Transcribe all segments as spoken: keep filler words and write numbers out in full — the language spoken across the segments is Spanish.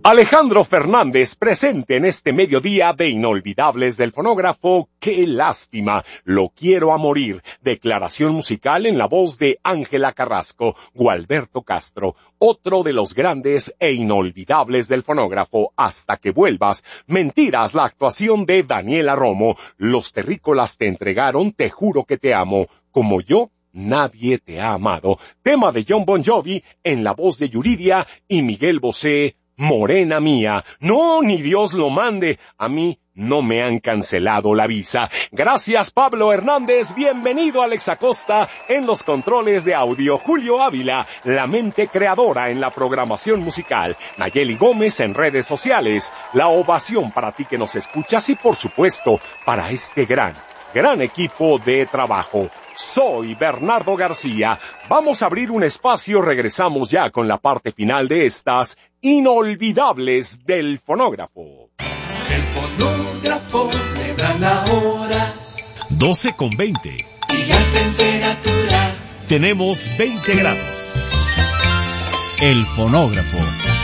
Alejandro Fernández presente en este mediodía de Inolvidables del Fonógrafo. ¡Qué lástima! Lo quiero a morir. Declaración musical en la voz de Ángela Carrasco, Gualberto Castro, otro de los grandes e inolvidables del fonógrafo. Hasta que vuelvas. Mentiras, la actuación de Daniela Romo. Los terrícolas te entregaron Te juro que te amo. Como yo, nadie te ha amado. Tema de Jon Bon Jovi en la voz de Yuridia y Miguel Bosé. Morena mía, no, ni Dios lo mande, a mí no me han cancelado la visa. Gracias, Pablo Hernández, bienvenido Alex Acosta en los controles de audio, Julio Ávila, la mente creadora en la programación musical, Nayeli Gómez en redes sociales, la ovación para ti que nos escuchas y por supuesto, para este gran, gran equipo de trabajo. Soy Bernardo García. Vamos a abrir un espacio, regresamos ya con la parte final de estas Inolvidables del Fonógrafo. El fonógrafo le da la hora. doce con veinte. Y la temperatura. Tenemos veinte grados. El fonógrafo.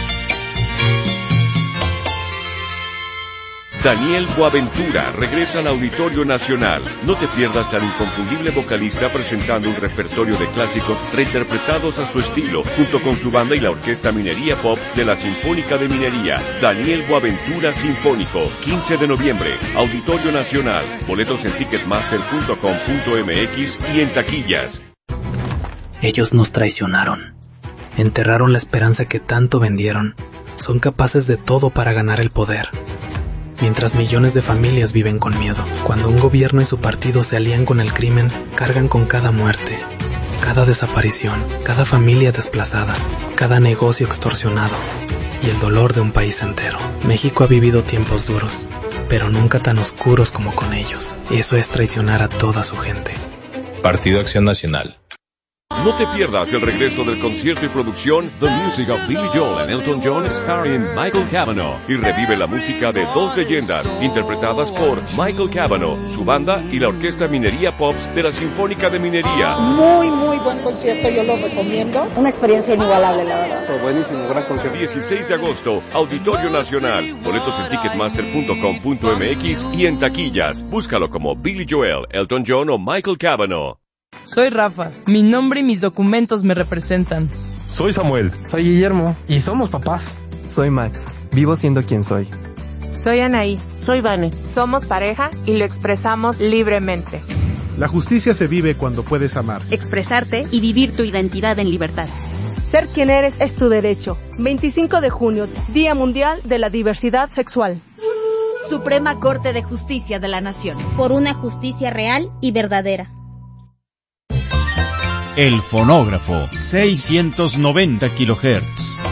Daniel Boaventura regresa al Auditorio Nacional. No te pierdas al inconfundible vocalista presentando un repertorio de clásicos reinterpretados a su estilo, junto con su banda y la Orquesta Minería Pop de la Sinfónica de Minería. Daniel Boaventura Sinfónico, quince de noviembre, Auditorio Nacional. Boletos en ticketmaster punto com punto m x y en taquillas. Ellos nos traicionaron. Enterraron la esperanza que tanto vendieron. Son capaces de todo para ganar el poder. Mientras millones de familias viven con miedo. Cuando un gobierno y su partido se alían con el crimen, cargan con cada muerte, cada desaparición, cada familia desplazada, cada negocio extorsionado y el dolor de un país entero. México ha vivido tiempos duros, pero nunca tan oscuros como con ellos. Eso es traicionar a toda su gente. Partido Acción Nacional. No te pierdas el regreso del concierto y producción The Music of Billy Joel and Elton John starring Michael Cavanaugh y revive la música de dos leyendas interpretadas por Michael Cavanaugh, su banda y la Orquesta Minería Pops de la Sinfónica de Minería. Muy, muy buen concierto, yo lo recomiendo. Una experiencia inigualable, la verdad. Oh, buenísimo, gran concierto. dieciséis de agosto, Auditorio Nacional. Boletos en ticketmaster punto com punto m x y en taquillas. Búscalo como Billy Joel, Elton John o Michael Cavanaugh. Soy Rafa, mi nombre y mis documentos me representan. Soy Samuel. Soy Guillermo y somos papás. Soy Max, vivo siendo quien soy. Soy Anaí. Soy Vane. Somos pareja y lo expresamos libremente. La justicia se vive cuando puedes amar, expresarte y vivir tu identidad en libertad. Ser quien eres es tu derecho. veinticinco de junio, Día Mundial de la Diversidad Sexual. Suprema Corte de Justicia de la Nación. Por una justicia real y verdadera. El fonógrafo, seiscientos noventa kilohertz.